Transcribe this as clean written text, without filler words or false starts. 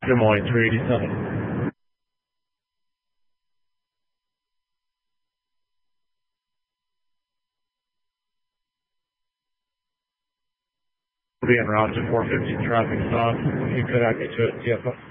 Des Moines, 387. We'll be en route to 450 traffic stop. You could actually to it, TFO.